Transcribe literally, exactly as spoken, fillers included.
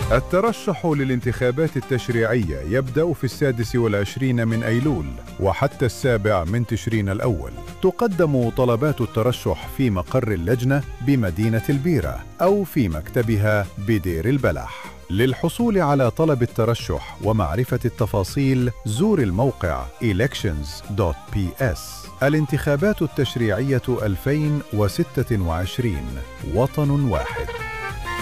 الترشح للانتخابات التشريعية يبدأ في السادس والعشرين من أيلول وحتى السابع من تشرين الأول. تقدم طلبات الترشح في مقر اللجنة بمدينة البيرة أو في مكتبها بدير البلح. للحصول على طلب الترشح ومعرفة التفاصيل زور الموقع إلكشنز دوت بي إس. الانتخابات التشريعية ألفين وستة وعشرين، وطن واحد.